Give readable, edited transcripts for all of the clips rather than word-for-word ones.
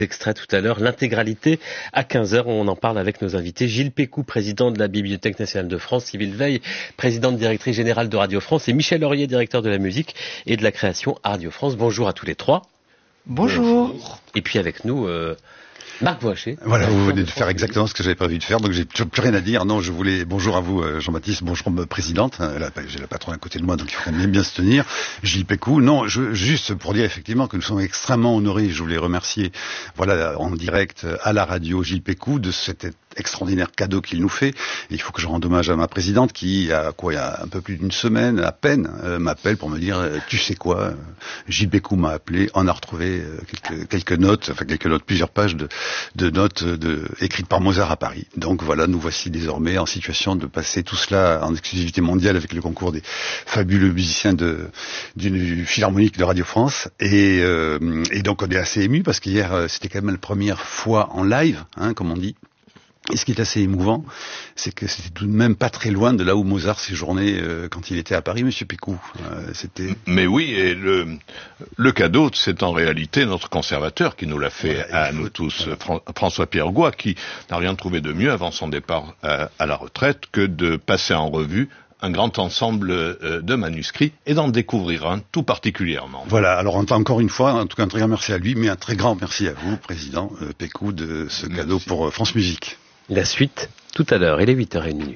Extrait tout à l'heure, l'intégralité à 15h. On en parle avec nos invités. Gilles Pécou, président de la Bibliothèque nationale de France, Sybille Veil, présidente directrice générale de Radio France, et Michel Laurier, directeur de la musique et de la création à Radio France. Bonjour à tous les trois. Bonjour. Et puis avec nous, Marc Voiché. Voilà, vous venez de faire exactement ce que j'avais prévu de faire, donc j'ai plus rien à dire. Non, je voulais, bonjour à vous Jean-Baptiste, bonjour présidente. J'ai la patronne à côté de moi, donc il faut bien se tenir. Gilles Pécou. Non, juste pour dire effectivement que nous sommes extrêmement honorés, je voulais remercier, voilà, en direct à la radio Gilles Pécou de cet extraordinaire cadeau qu'il nous fait. Et il faut que je rende hommage à ma présidente qui, il y a un peu plus d'une semaine à peine, m'appelle pour me dire, tu sais quoi, Gilles Pécou m'a appelé, on a retrouvé quelques notes, plusieurs pages de notes écrites par Mozart à Paris. Donc voilà, nous voici désormais en situation de passer tout cela en exclusivité mondiale avec le concours des fabuleux musiciens du Philharmonique de Radio France. Et donc on est assez ému parce qu'hier c'était quand même la première fois en live, comme on dit. Et ce qui est assez émouvant, c'est que c'était tout de même pas très loin de là où Mozart séjournait quand il était à Paris, Monsieur Pécou. Mais oui, et le cadeau, c'est en réalité notre conservateur qui nous l'a fait à nous tous, François-Pierre Gouat, qui n'a rien trouvé de mieux avant son départ à la retraite que de passer en revue un grand ensemble de manuscrits et d'en découvrir un tout particulièrement. Voilà, alors encore une fois, en tout cas un très grand merci à lui, mais un très grand merci à vous, Président Pécou, de ce cadeau pour France Musique. La suite, tout à l'heure, il est 8h01.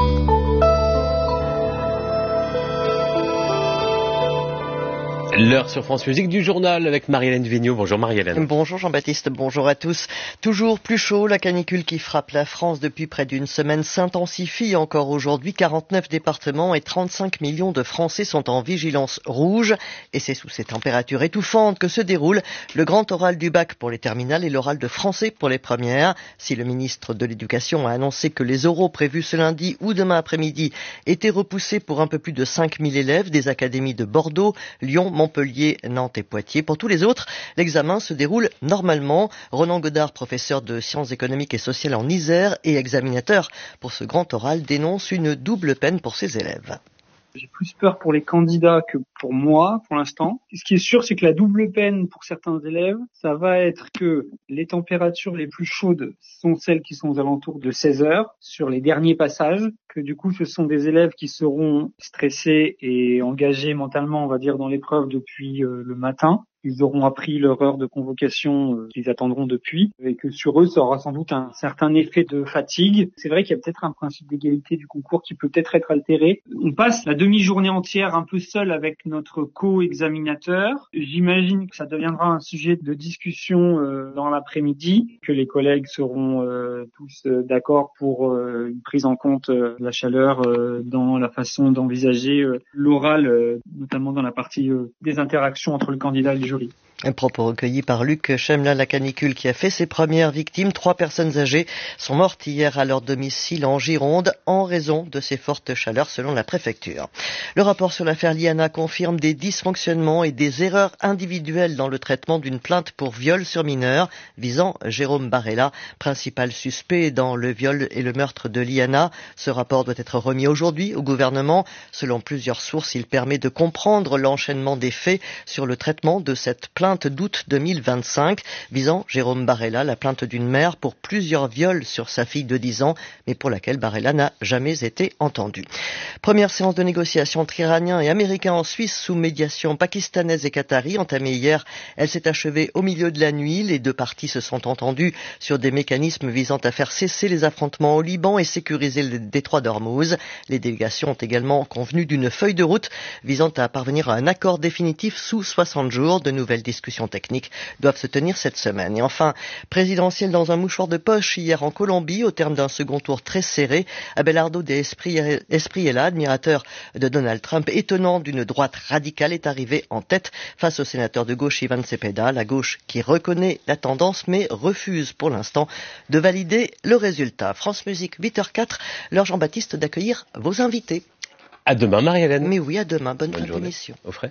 L'heure sur France Musique du journal avec Marie-Hélène Vigneault. Bonjour Marie-Hélène. Bonjour Jean-Baptiste, bonjour à tous. Toujours plus chaud, la canicule qui frappe la France depuis près d'une semaine s'intensifie encore aujourd'hui. 49 départements et 35 millions de Français sont en vigilance rouge. Et c'est sous ces températures étouffantes que se déroule le grand oral du bac pour les terminales et l'oral de français pour les premières. Si le ministre de l'Éducation a annoncé que les oraux prévus ce lundi ou demain après-midi étaient repoussés pour un peu plus de 5000 élèves des académies de Bordeaux, Lyon, Montpellier, Nantes et Poitiers. Pour tous les autres, l'examen se déroule normalement. Ronan Godard, professeur de sciences économiques et sociales en Isère et examinateur pour ce grand oral, dénonce une double peine pour ses élèves. J'ai plus peur pour les candidats que pour moi, pour l'instant. Ce qui est sûr, c'est que la double peine pour certains élèves, ça va être que les températures les plus chaudes sont celles qui sont aux alentours de 16 heures sur les derniers passages, que du coup, ce sont des élèves qui seront stressés et engagés mentalement, on va dire, dans l'épreuve depuis le matin. Ils auront appris leur heure de convocation qu'ils attendront depuis, et que sur eux, ça aura sans doute un certain effet de fatigue. C'est vrai qu'il y a peut-être un principe d'égalité du concours qui peut peut-être être altéré. On passe la demi-journée entière un peu seul avec notre co-examinateur. J'imagine que ça deviendra un sujet de discussion dans l'après-midi, que les collègues seront tous d'accord pour une prise en compte de la chaleur dans la façon d'envisager l'oral, notamment dans la partie des interactions entre le candidat et le jury. Un propos recueilli par Luc Chemla. La canicule qui a fait ses premières victimes. 3 personnes âgées sont mortes hier à leur domicile en Gironde en raison de ces fortes chaleurs selon la préfecture. Le rapport sur l'affaire Liana confirme des dysfonctionnements et des erreurs individuelles dans le traitement d'une plainte pour viol sur mineur visant Jérôme Barella, principal suspect dans le viol et le meurtre de Liana. Ce rapport doit être remis aujourd'hui au gouvernement. Selon plusieurs sources, il permet de comprendre l'enchaînement des faits sur le traitement de cette plainte d'août 2025 visant Jérôme Barella, la plainte d'une mère pour plusieurs viols sur sa fille de 10 ans, mais pour laquelle Barella n'a jamais été entendu. Première séance de négociation entre Iraniens et Américains en Suisse sous médiation pakistanaise et qatari entamée hier. Elle s'est achevée au milieu de la nuit. Les deux parties se sont entendues sur des mécanismes visant à faire cesser les affrontements au Liban et sécuriser le détroit d'Ormuz. Les délégations ont également convenu d'une feuille de route visant à parvenir à un accord définitif sous 60 jours. De nouvelles discussions techniques doivent se tenir cette semaine. Et enfin, présidentielle dans un mouchoir de poche hier en Colombie, au terme d'un second tour très serré. Abelardo de Espriella, admirateur de Donald Trump, étonnant d'une droite radicale, est arrivé en tête face au sénateur de gauche Ivan Cepeda, la gauche qui reconnaît la tendance mais refuse pour l'instant de valider le résultat. France Musique, 8h04, l'heure Jean-Baptiste d'accueillir vos invités. À demain Marie-Hélène. Mais oui, à demain. Bonne fin journée. d'émission. Au frais.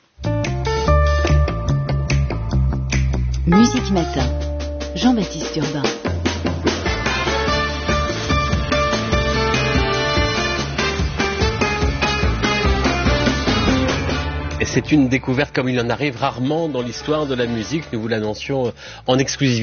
Musique Matin, Jean-Baptiste Urbain. Et c'est une découverte comme il en arrive rarement dans l'histoire de la musique. Nous vous l'annoncions en exclusivité.